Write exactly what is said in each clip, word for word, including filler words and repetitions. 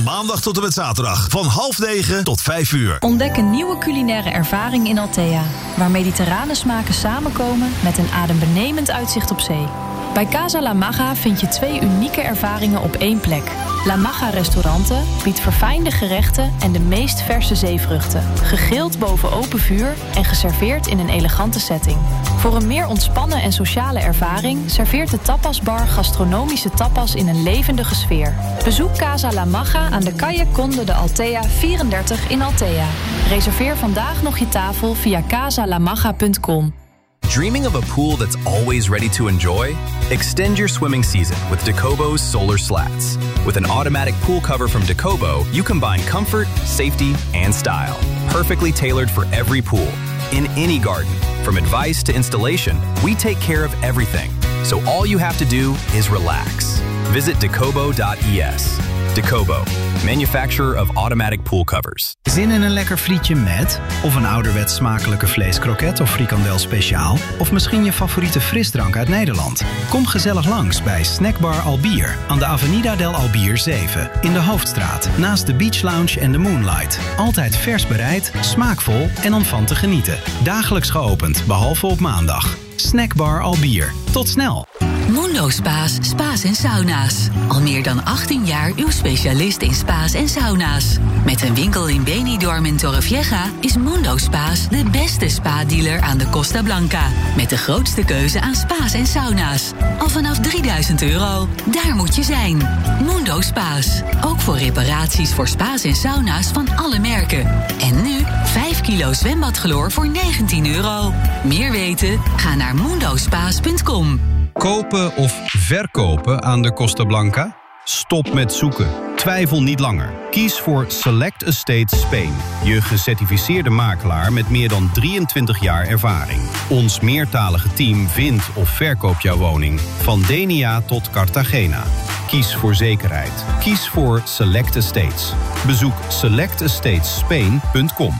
Maandag tot en met zaterdag van half negen tot vijf uur. Ontdek een nieuwe culinaire ervaring in Althea, waar mediterrane smaken samenkomen met een adembenemend uitzicht op zee. Bij Casa La Maga vind je twee unieke ervaringen op één plek. La Maga Restauranten biedt verfijnde gerechten en de meest verse zeevruchten. Gegrild boven open vuur en geserveerd in een elegante setting. Voor een meer ontspannen en sociale ervaring serveert de tapasbar gastronomische tapas in een levendige sfeer. Bezoek Casa La Maga aan de Calle Conde de Althea vierendertig in Althea. Reserveer vandaag nog je tafel via casa la maga punt com. Dreaming of a pool that's always ready to enjoy? Extend your swimming season with Dakobo's Solar Slats. With an automatic pool cover from Dakobo, you combine comfort, safety, and style. Perfectly tailored for every pool, in any garden. From advice to installation, we take care of everything. So all you have to do is relax. Visit dakobo dot e s. Dakobo, manufacturer of automatic pool covers. Zin in een lekker frietje met? Of een ouderwets smakelijke vleeskroket of frikandel speciaal? Of misschien je favoriete frisdrank uit Nederland? Kom gezellig langs bij Snackbar Albier aan de Avenida del Albier zeven in de Hoofdstraat, naast de Beach Lounge en de Moonlight. Altijd vers bereid, smaakvol en om van te genieten. Dagelijks geopend, behalve op maandag. Snackbar Albier. Tot snel! Mundo Spa's, spa's en sauna's. Al meer dan achttien jaar uw specialist in spa's en sauna's. Met een winkel in Benidorm en Torrevieja is Mundo Spa's de beste spa-dealer aan de Costa Blanca. Met de grootste keuze aan spa's en sauna's. Al vanaf drieduizend euro. Daar moet je zijn. Mundo Spa's. Ook voor reparaties voor spa's en sauna's van alle merken. En nu vijf kilo zwembadchloor voor negentien euro. Meer weten? Ga naar mundo spa's punt com. Kopen of verkopen aan de Costa Blanca? Stop met zoeken. Twijfel niet langer. Kies voor Select Estate Spain. Je gecertificeerde makelaar met meer dan drieëntwintig jaar ervaring. Ons meertalige team vindt of verkoopt jouw woning. Van Denia tot Cartagena. Kies voor zekerheid. Kies voor Select Estates. Bezoek select estates spain punt com.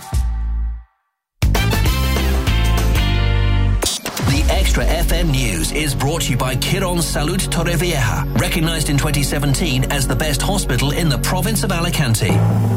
Extra F M News is brought to you by Quirón Salud Torrevieja, recognized in twenty seventeen as the best hospital in the province of Alicante.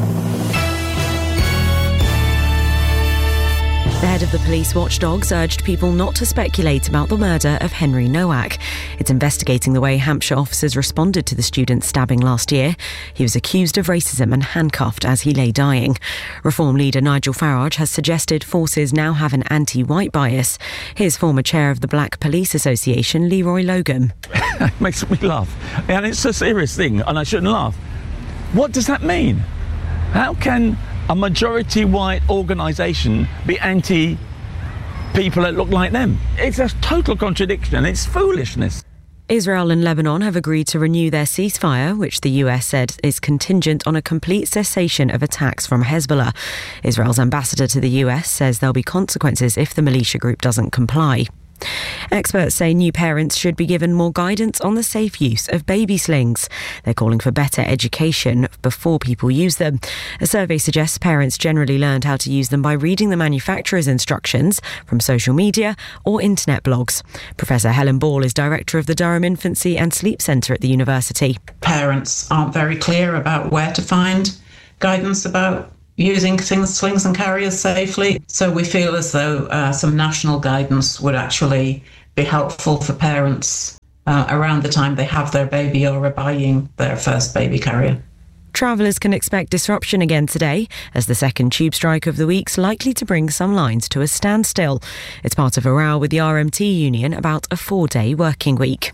The head of the police watchdogs urged people not to speculate about the murder of Henry Nowak. It's investigating the way Hampshire officers responded to the student's stabbing last year. He was accused of racism and handcuffed as he lay dying. Reform leader Nigel Farage has suggested forces now have an anti-white bias. Here's former chair of the Black Police Association, Leroy Logan. It makes me laugh. And it's a serious thing, and I shouldn't laugh. What does that mean? How can a majority white organisation be anti people that look like them? It's a total contradiction. It's foolishness. Israel and Lebanon have agreed to renew their ceasefire, which the U S said is contingent on a complete cessation of attacks from Hezbollah. Israel's ambassador to the U S says there'll be consequences if the militia group doesn't comply. Experts say new parents should be given more guidance on the safe use of baby slings. They're calling for better education before people use them. A survey suggests parents generally learned how to use them by reading the manufacturer's instructions from social media or internet blogs. Professor Helen Ball is director of the Durham Infancy and Sleep Centre at the university. Parents aren't very clear about where to find guidance about using things, slings and carriers safely. So we feel as though uh, some national guidance would actually be helpful for parents uh, around the time they have their baby or are buying their first baby carrier. Travellers can expect disruption again today, as the second tube strike of the week's likely to bring some lines to a standstill. It's part of a row with the R M T union about a four-day working week.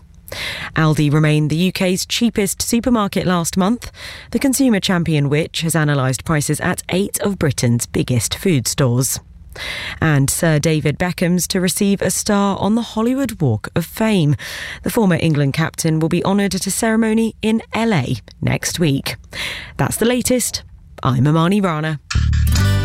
Aldi remained the U K's cheapest supermarket last month. The consumer champion Which has analysed prices at eight of Britain's biggest food stores. And Sir David Beckham's to receive a star on the Hollywood Walk of Fame. The former England captain will be honoured at a ceremony in L A next week. That's the latest. I'm Amani Rana.